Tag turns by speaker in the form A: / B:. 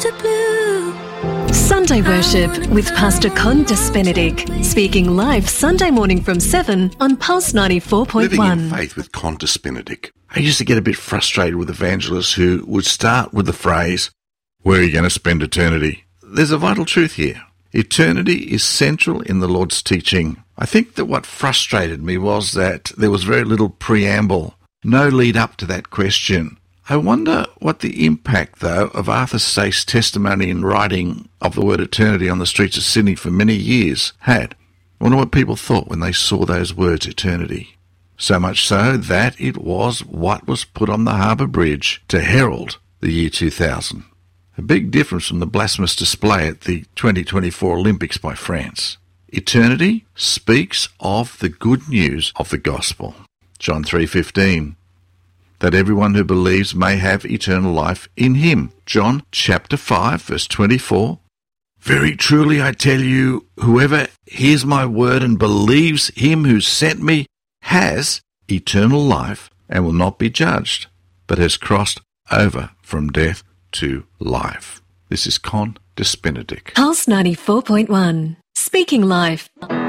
A: Sunday Worship with Pastor Condis Benedict, speaking live Sunday morning from 7 on Pulse 94.1.
B: Living in Faith with Condis Benedict. I used to get a bit frustrated with evangelists who would start with the phrase, "Where are you going to spend eternity?" There's a vital truth here. Eternity is central in the Lord's teaching. I think that what frustrated me was that there was very little preamble, no lead up to that question. I wonder what the impact, though, of Arthur Saith's testimony in writing of the word eternity on the streets of Sydney for many years had. I wonder what people thought when they saw those words, eternity. So much so that it was what was put on the Harbour Bridge to herald the year 2000. A big difference from the blasphemous display at the 2024 Olympics by France. Eternity speaks of the good news of the gospel. John 3:15. That everyone who believes may have eternal life in him. John chapter 5, verse 24. Very truly I tell you, whoever hears my word and believes him who sent me has eternal life and will not be judged, but has crossed over from death to life. This is Condis Benedict.
A: Pulse 94.1, speaking live.